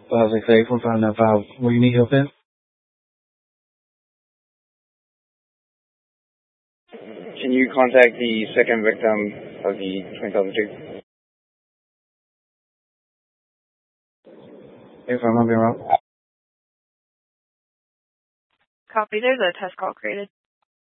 say, full-time 9-5. What do you need help in? Can you contact the second victim of the Twin Towers shooting? If I'm not being wrong. Copy. There's a test call created.